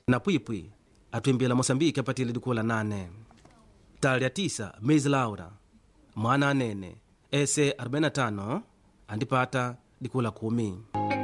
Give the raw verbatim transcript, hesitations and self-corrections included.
na Pwipwi atwimbila Mosambiki apatile dikula nane. Tali ya tisa Miss Laura mwana anene ese arobaini na tano andipata dikula kumi.